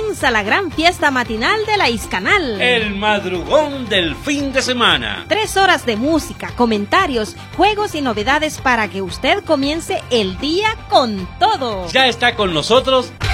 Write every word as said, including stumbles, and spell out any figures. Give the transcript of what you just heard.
Comienza la gran fiesta matinal de la Iscanal. El madrugón del fin de semana. Tres horas de música, comentarios, juegos y novedades para que usted comience el día con todo. Ya está con nosotros